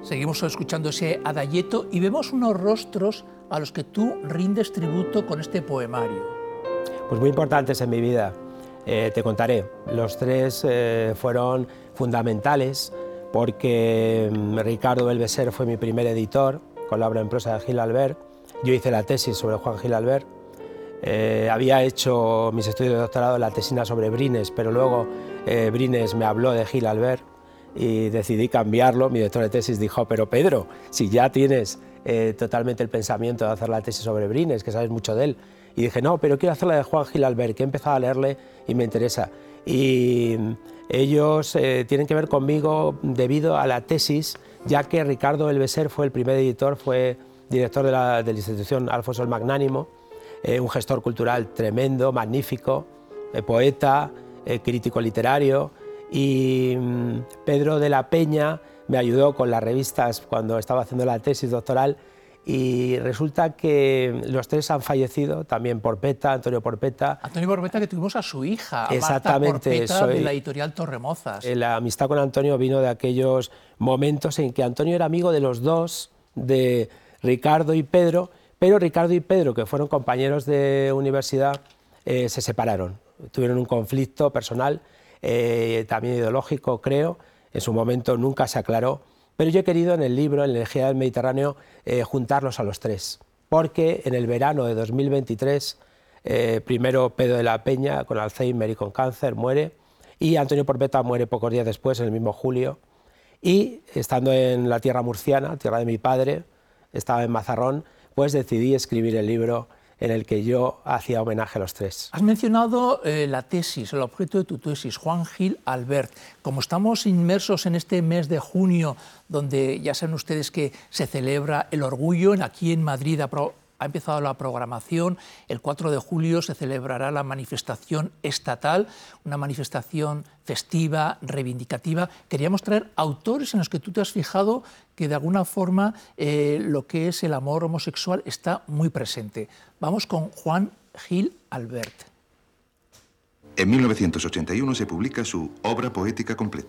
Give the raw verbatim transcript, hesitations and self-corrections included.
Seguimos escuchando ese adagietto y vemos unos rostros a los que tú rindes tributo con este poemario. Pues muy importantes en mi vida. Eh, te contaré. Los tres eh, fueron fundamentales porque Ricardo Belveser fue mi primer editor con la obra en prosa de Gil Albert. Yo hice la tesis sobre Juan Gil Albert. Eh, había hecho mis estudios de doctorado, la tesina sobre Brines, pero luego eh, Brines me habló de Gil Albert y decidí cambiarlo. Mi director de tesis dijo, pero Pedro, si ya tienes eh, totalmente el pensamiento de hacer la tesis sobre Brines, que sabes mucho de él. Y dije, no, pero quiero hacer la de Juan Gil Albert, que he empezado a leerle y me interesa. Y ellos eh, tienen que ver conmigo debido a la tesis, ya que Ricardo Belveser fue el primer editor, fue director de la, de la institución Alfonso el Magnánimo, eh, un gestor cultural tremendo, magnífico, eh, poeta, eh, crítico literario, y mm, Pedro de la Peña me ayudó con las revistas cuando estaba haciendo la tesis doctoral, y resulta que los tres han fallecido, también Porpeta, Antonio Porpeta. Antonio Porpeta, que tuvimos a su hija, a Exactamente, Marta Porpeta, soy, de la editorial Torremozas. La amistad con Antonio vino de aquellos momentos en que Antonio era amigo de los dos, de Ricardo y Pedro, pero Ricardo y Pedro, que fueron compañeros de universidad, eh, se separaron, tuvieron un conflicto personal, eh, también ideológico, creo, en su momento nunca se aclaró. Pero yo he querido en el libro, en la Elegía del Mediterráneo, eh, juntarlos a los tres, porque en el verano de dos mil veintitrés, eh, primero Pedro de la Peña, con Alzheimer y con cáncer, muere, y Antonio Porpeta muere pocos días después, en el mismo julio, y estando en la tierra murciana, tierra de mi padre, estaba en Mazarrón, pues decidí escribir el libro en el que yo hacía homenaje a los tres. Has mencionado eh, la tesis, el objeto de tu tesis, Juan Gil Albert. Como estamos inmersos en este mes de junio, donde ya saben ustedes que se celebra el orgullo, aquí en Madrid ha, pro, ha empezado la programación, el cuatro de julio se celebrará la manifestación estatal, una manifestación festiva, reivindicativa. Queríamos traer autores en los que tú te has fijado que de alguna forma eh, lo que es el amor homosexual está muy presente. Vamos con Juan Gil Albert. En mil novecientos ochenta y uno se publica su obra poética completa.